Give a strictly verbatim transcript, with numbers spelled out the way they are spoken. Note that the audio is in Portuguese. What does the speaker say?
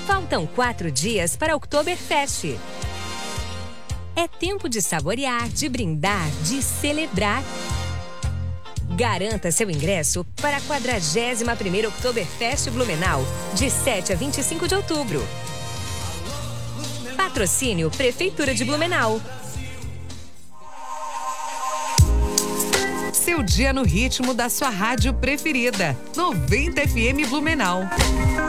Faltam quatro dias para Oktoberfest. É tempo de saborear, de brindar, de celebrar. Garanta seu ingresso para a quadragésima primeira Oktoberfest Blumenau, de sete a vinte e cinco de outubro. Patrocínio Prefeitura de Blumenau. Seu dia no ritmo da sua rádio preferida. noventa F M Blumenau.